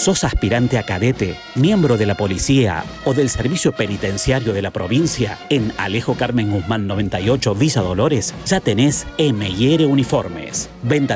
¿Sos aspirante a cadete, miembro de la policía o del servicio penitenciario de la provincia? En Alejo Carmen Guzmán 98, Villa Dolores, ya tenés M&R Uniformes. Venta